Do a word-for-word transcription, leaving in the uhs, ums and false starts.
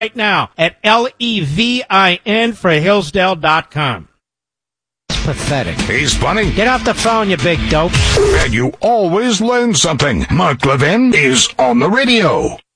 right now at L E V I N for Hillsdale dot com. It's pathetic. He's funny. Get off the phone, you big dope. And you always learn something. Mark Levin is on the radio.